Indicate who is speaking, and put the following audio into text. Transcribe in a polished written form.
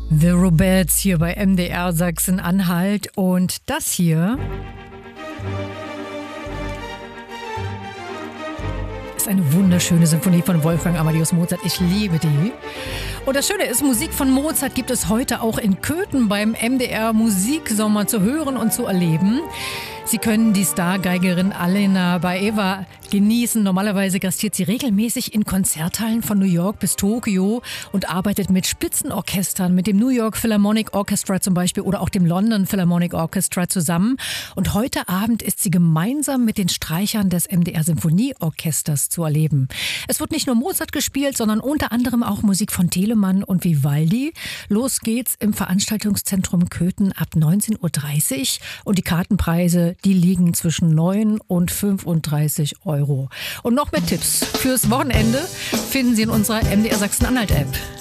Speaker 1: The Rubettes hier bei MDR Sachsen-Anhalt und das hier ist eine wunderschöne Symphonie von Wolfgang Amadeus Mozart. Ich liebe die. Und das Schöne ist, Musik von Mozart gibt es heute auch in Köthen beim MDR Musiksommer zu hören und zu erleben. Sie können die Stargeigerin Alena Baeva genießen. Normalerweise gastiert sie regelmäßig in Konzerthallen von New York bis Tokio und arbeitet mit Spitzenorchestern, mit dem New York Philharmonic Orchestra zum Beispiel oder auch dem London Philharmonic Orchestra zusammen. Und heute Abend ist sie gemeinsam mit den Streichern des MDR Symphonieorchesters zu erleben. Es wird nicht nur Mozart gespielt, sondern unter anderem auch Musik von Telemann und Vivaldi. Los geht's im Veranstaltungszentrum Köthen ab 19:30 Uhr und die Kartenpreise, die liegen zwischen 9 und 35 €. Und noch mehr Tipps fürs Wochenende finden Sie in unserer MDR Sachsen-Anhalt-App.